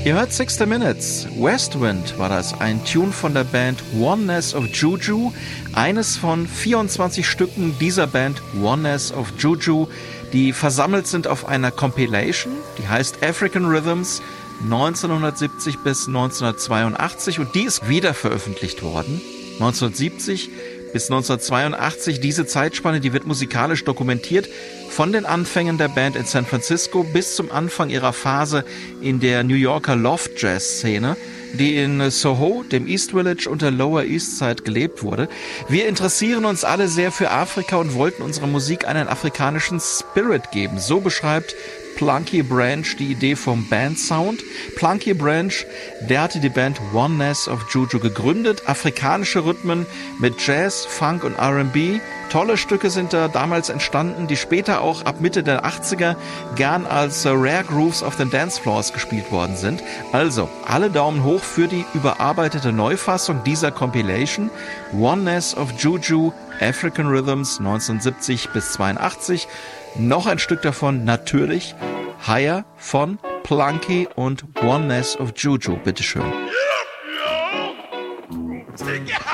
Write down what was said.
Ihr hört 60 Minutes. Westwind war das, ein Tune von der Band Oneness of Juju. Eines von 24 Stücken dieser Band Oneness of Juju, die versammelt sind auf einer Compilation, die heißt African Rhythms 1970 bis 1982 und die ist wieder veröffentlicht worden. 1970 bis 1982, diese Zeitspanne, die wird musikalisch dokumentiert von den Anfängen der Band in San Francisco bis zum Anfang ihrer Phase in der New Yorker Loft-Jazz-Szene, die in Soho, dem East Village und der Lower East Side gelebt wurde. Wir interessieren uns alle sehr für Afrika und wollten unserer Musik einen afrikanischen Spirit geben. So beschreibt Plunky Branch die Idee vom Bandsound. Plunky Branch, der hatte die Band Oneness of Juju gegründet. Afrikanische Rhythmen mit Jazz, Funk und R&B. Tolle Stücke sind da damals entstanden, die später auch ab Mitte der 80er gern als Rare Grooves auf den Dancefloors gespielt worden sind. Also, alle Daumen hoch für die überarbeitete Neufassung dieser Compilation. Oneness of Juju, African Rhythms 1970 bis 82. Noch ein Stück davon natürlich Higher von Plunky und Oneness of Juju. Bitteschön. Yeah.